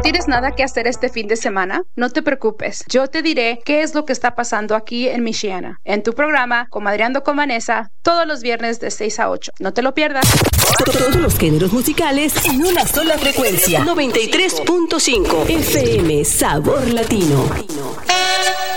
tienes nada que hacer este fin de semana? No te preocupes. Yo te diré qué es lo que está pasando aquí en Michiana, en tu programa Comadreando con Vanessa, todos los viernes de 6 a 8. No te lo pierdas. Todos los géneros musicales en una sola frecuencia. 93.5 FM Sabor Latino.